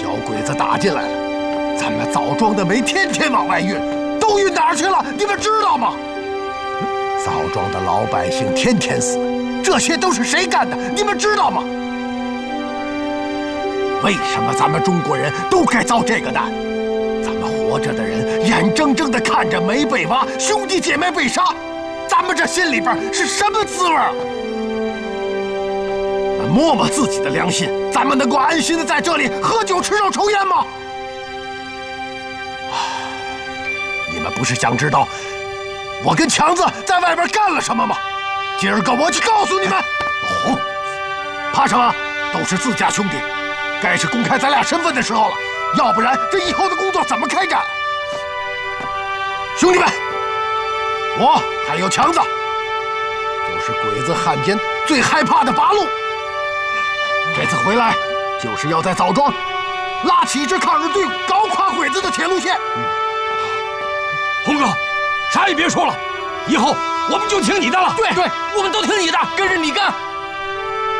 小鬼子打进来了，咱们枣庄的煤天天往外运，都运哪儿去了？你们知道吗？枣庄的老百姓天天死，这些都是谁干的？你们知道吗？为什么咱们中国人都该遭这个难？咱们活着的人眼睁睁地看着煤被挖，兄弟姐妹被杀，咱们这心里边是什么滋味啊？摸摸自己的良心，咱们能够安心的在这里喝酒吃肉抽烟吗？你们不是想知道我跟强子在外边干了什么吗？今儿个我就告诉你们。红，怕什么？都是自家兄弟，该是公开咱俩身份的时候了，要不然这以后的工作怎么开展？兄弟们，我还有强子，就是鬼子汉奸最害怕的八路。这次回来，就是要在枣庄拉起一支抗日队伍，搞垮鬼子的铁路线。 红哥，啥也别说了，以后我们就听你的了。 对，我们都听你的，跟着你干。